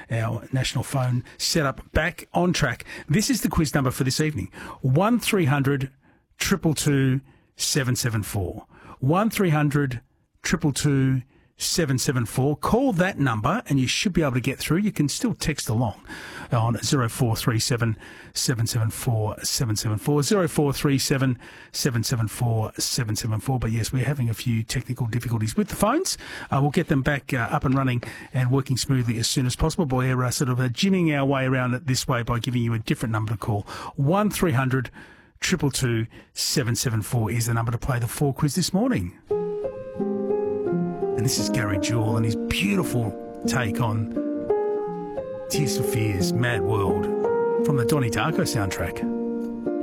our national phone setup back on track. This is the quiz number for this evening. 1300 222 774. 1300 222 774. Call that number and you should be able to get through. You can still text along on 0437 774 774, 0437 774 774. But yes, we're having a few technical difficulties with the phones. We'll get them back up and running and working smoothly as soon as possible. We're sort of jimming our way around it this way by giving you a different number to call. 1300 222 774 is the number to play the 4 quiz this morning. And this is Gary Juhl and his beautiful take on Tears for Fears, Mad World from the Donnie Darko soundtrack.